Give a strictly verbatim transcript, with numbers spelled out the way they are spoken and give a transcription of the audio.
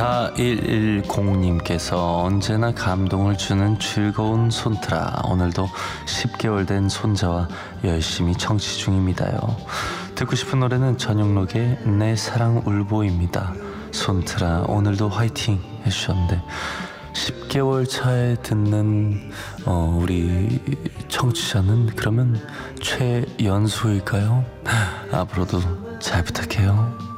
사일일공님께서 언제나 감동을 주는 즐거운 손트라, 오늘도 십 개월 된 손자와 열심히 청취 중입니다요. 듣고 싶은 노래는 전용록의 내 사랑 울보입니다. 손트라 오늘도 화이팅 해주셨는데, 십 개월 차에 듣는 어, 우리 청취자는 그러면 최연소일까요? 앞으로도 잘 부탁해요.